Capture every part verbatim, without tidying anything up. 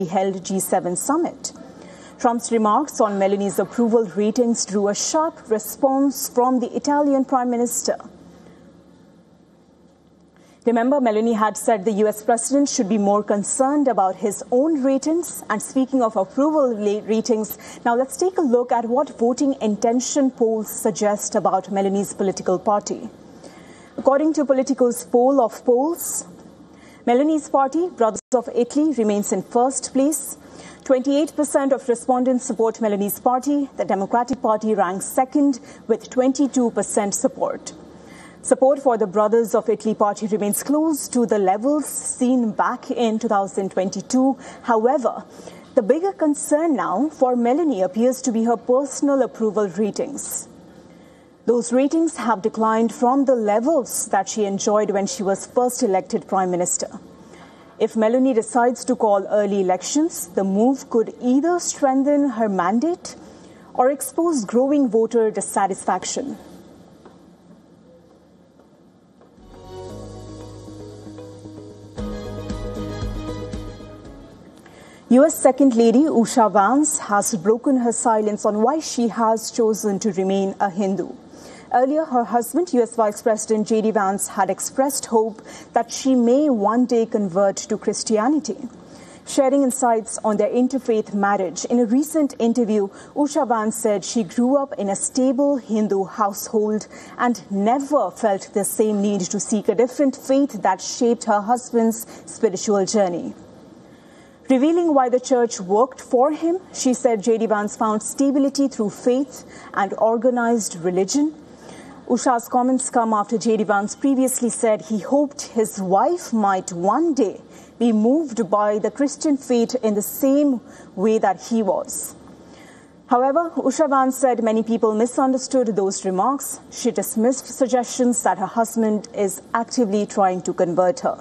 held G seven summit. Trump's remarks on Melani's approval ratings drew a sharp response from the Italian Prime Minister. Remember, Meloni had said the U S president should be more concerned about his own ratings. And speaking of approval ratings, now let's take a look at what voting intention polls suggest about Meloni's political party. According to Politico's poll of polls, Meloni's party, Brothers of Italy, remains in first place. twenty-eight percent of respondents support Meloni's party. The Democratic Party ranks second with twenty-two percent support. Support for the Brothers of Italy party remains close to the levels seen back in two thousand twenty-two. However, the bigger concern now for Meloni appears to be her personal approval ratings. Those ratings have declined from the levels that she enjoyed when she was first elected Prime Minister. If Meloni decides to call early elections, the move could either strengthen her mandate or expose growing voter dissatisfaction. U S Second Lady Usha Vance has broken her silence on why she has chosen to remain a Hindu. Earlier, her husband, U S Vice President J D Vance, had expressed hope that she may one day convert to Christianity. Sharing insights on their interfaith marriage, in a recent interview, Usha Vance said she grew up in a stable Hindu household and never felt the same need to seek a different faith that shaped her husband's spiritual journey. Revealing why the church worked for him, she said J D Vance found stability through faith and organized religion. Usha's comments come after J D Vance previously said he hoped his wife might one day be moved by the Christian faith in the same way that he was. However, Usha Vance said many people misunderstood those remarks. She dismissed suggestions that her husband is actively trying to convert her.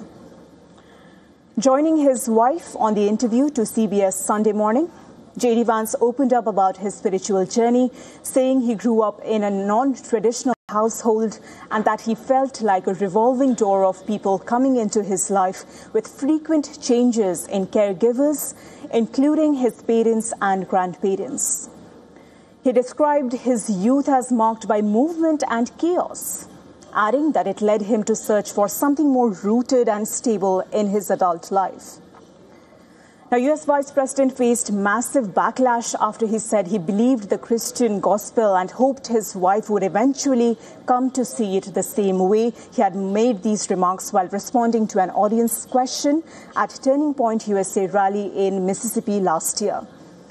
Joining his wife on the interview to C B S Sunday Morning, J D Vance opened up about his spiritual journey, saying he grew up in a non-traditional household and that he felt like a revolving door of people coming into his life with frequent changes in caregivers, including his parents and grandparents. He described his youth as marked by movement and chaos, adding that it led him to search for something more rooted and stable in his adult life. Now, U S Vice President faced massive backlash after he said he believed the Christian gospel and hoped his wife would eventually come to see it the same way. He had made these remarks while responding to an audience question at Turning Point U S A rally in Mississippi last year.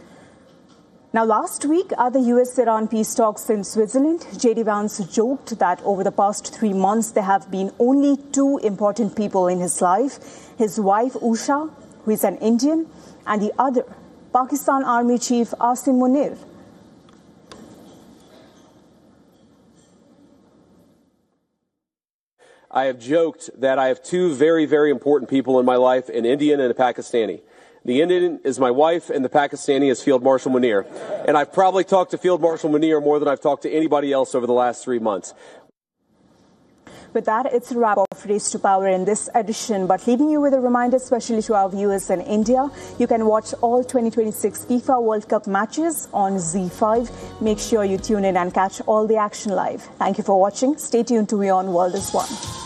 Now, last week at the U S Iran peace talks in Switzerland, J D Vance joked that over the past three months, there have been only two important people in his life, his wife Usha, who is an Indian, and the other, Pakistan Army Chief Asim Munir. I have joked that I have two very, very important people in my life, an Indian and a Pakistani. The Indian is my wife, and the Pakistani is Field Marshal Munir. And I've probably talked to Field Marshal Munir more than I've talked to anybody else over the last three months. With that, it's a wrap of Race to Power in this edition. But leaving you with a reminder, especially to our viewers in India, you can watch all twenty twenty-six FIFA World Cup matches on Z five. Make sure you tune in and catch all the action live. Thank you for watching. Stay tuned to WION World is One.